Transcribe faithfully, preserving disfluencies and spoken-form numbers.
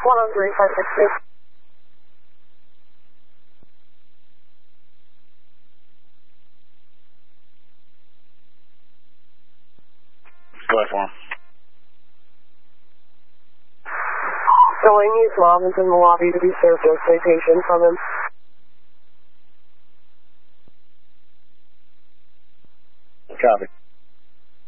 one oh three, five six two. Go ahead for him. Delaney is mom is in the lobby to be served a citation from him. Copy.